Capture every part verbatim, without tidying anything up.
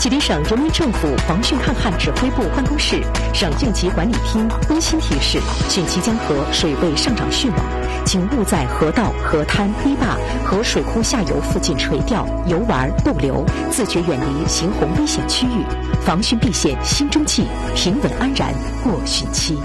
吉林省人民政府防汛抗旱指挥部办公室、省应急管理厅温馨提示：汛期江河水位上涨迅猛，请勿在河道、河滩、堤坝和水库下游附近垂钓、游玩、逗留，自觉远离行洪危险区域，防汛避险新中纪，平稳安然过汛期。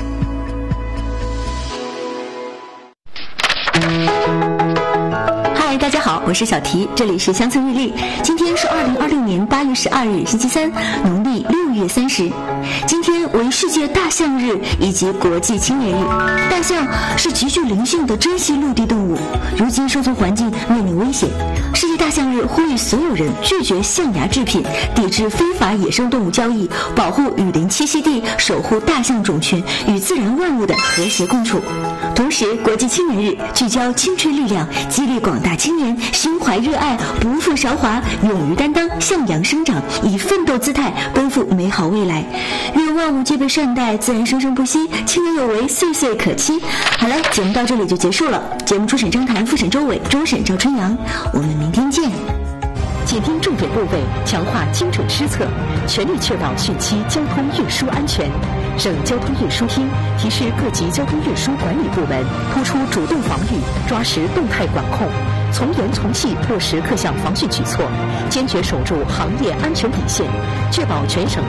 嗨，大家好，我是小提，这里是乡村日历。今天是二零二六年八月十二日，星期三，农历六月三十。今天为世界大象日以及国际青年日。大象是极具灵性的珍稀陆地动物，如今生存环境面临危险。世界大象日呼吁所有人拒绝象牙制品，抵制非法野生动物交易，保护雨林栖息地，守护大象种群与自然万物的和谐共处。同时，国际青年日聚焦青春力量，激励广大青年心怀热爱，不负韶华，勇于担当，向阳生长，以奋斗姿态奔赴美好未来。愿万物皆被善待，自然生生不息，青年有为，岁岁可期。好了，节目到这里就结束了。节目初审张谭，复审周伟，终审赵春阳。我们明天见。 紧盯重点部位，强化精准施策，全力确保汛期交通运输安全。省交通运输厅提示各级交通运输管理部门，突出主动防御，抓实动态管控，从严从细落实各项防汛举措，坚决守住行业安全底线，确保全省